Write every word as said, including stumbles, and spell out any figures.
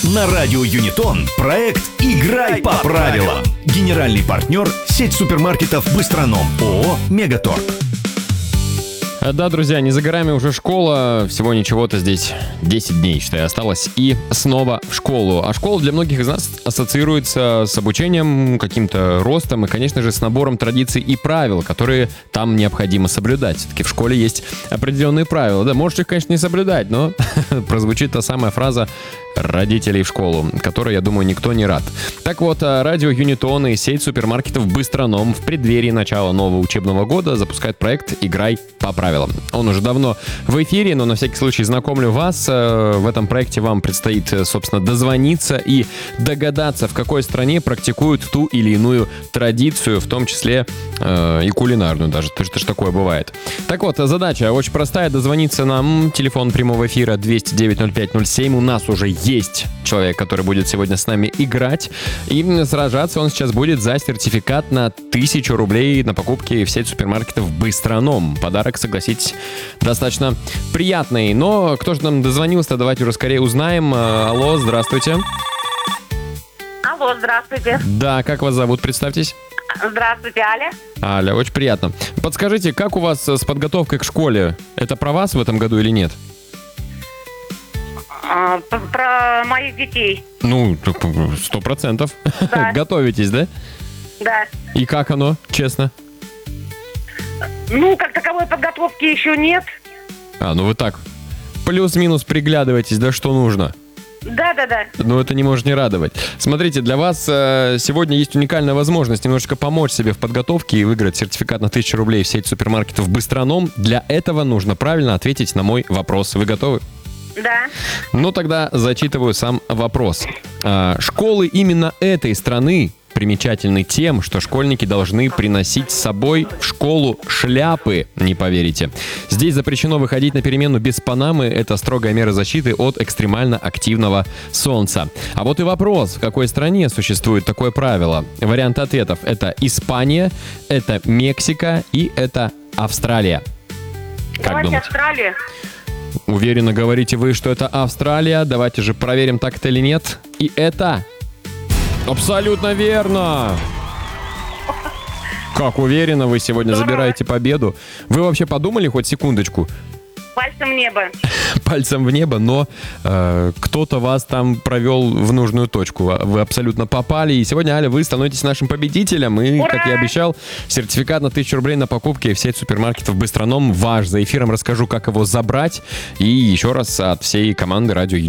На радио Юнитон проект «Играй по правилам». Генеральный партнер – сеть супермаркетов «Быстроном» ООО «Мегаторг». Да, друзья, не за горами уже школа, всего ничего-то здесь десять дней, считай, осталось, и снова в школу. А школа для многих из нас ассоциируется с обучением, каким-то ростом и, конечно же, с набором традиций и правил, которые там необходимо соблюдать. Все-таки в школе есть определенные правила. Да, можешь их, конечно, не соблюдать, но прозвучит та самая фраза родителей в школу, которой, я думаю, никто не рад. Так вот, радио Юнитон и сеть супермаркетов Быстроном в преддверии начала нового учебного года запускает проект «Играй по правилам». Он уже давно в эфире, но на всякий случай знакомлю вас. В этом проекте вам предстоит, собственно, дозвониться и догадаться, в какой стране практикуют ту или иную традицию, в том числе э, и кулинарную даже. Это же такое бывает. Так вот, задача очень простая. Дозвониться нам. Телефон прямого эфира двести девять ноль пять ноль семь. У нас уже есть человек, который будет сегодня с нами играть. И сражаться он сейчас будет за сертификат на тысячу рублей на покупки в сеть супермаркетов Быстроном. Подарок, согласитесь, достаточно приятный. Но кто же нам дозвонился, давайте уже скорее узнаем. Алло, здравствуйте. Алло, здравствуйте. Да, как вас зовут, представьтесь. Здравствуйте, Аля. Аля, очень приятно. Подскажите, как у вас с подготовкой к школе? Это про вас в этом году или нет? А, про моих детей. Ну, сто процентов. Да. Готовитесь, да? Да. И как оно, честно? Ну, как таковой подготовки еще нет. А, ну вы так, плюс-минус приглядываетесь, да, что нужно. Да, да, да. Но это не может не радовать. Смотрите, для вас э, сегодня есть уникальная возможность немножечко помочь себе в подготовке и выиграть сертификат на тысячу рублей в сеть супермаркетов Быстроном. Для этого нужно правильно ответить на мой вопрос. Вы готовы? Да. Ну, тогда зачитываю сам вопрос. А, школы именно этой страны примечательны тем, что школьники должны приносить с собой в школу шляпы, не поверите. Здесь запрещено выходить на перемену без панамы, это строгая мера защиты от экстремально активного солнца. А вот и вопрос, в какой стране существует такое правило? Варианты ответов: это Испания, это Мексика и это Австралия. Как Давайте думаете? Австралия. Уверенно говорите вы, что это Австралия. Давайте же проверим, так это или нет. И это... абсолютно верно! Как уверенно вы сегодня Здорово. забираете победу. Вы вообще подумали хоть секундочку? Пальцем в небо. Пальцем в небо, но э, кто-то вас там провел в нужную точку. Вы абсолютно попали. И сегодня, Аля, вы становитесь нашим победителем. И, Ура! как я обещал, сертификат на тысячу рублей на покупки в сеть супермаркетов Быстроном ваш. За эфиром расскажу, как его забрать. И еще раз от всей команды радио